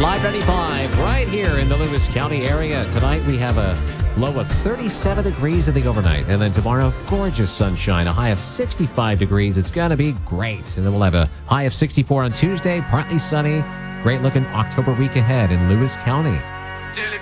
Live 95 right here in the Lewis County area. Tonight we have a low of 37 degrees in the overnight. And then tomorrow, gorgeous sunshine, a high of 65 degrees. It's going to be great. And then we'll have a high of 64 on Tuesday, partly sunny. Great looking October week ahead in Lewis County.